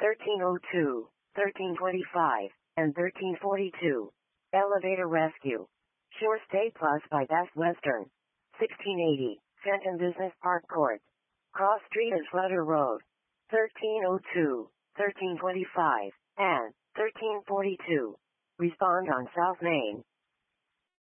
1302, 1325, and 1342. Elevator rescue. Shore Stay Plus by Best Western. 1680, Fenton Business Park Court. Cross Street and Flutter Road. 1302, 1325, and 1342. Respond on South Main.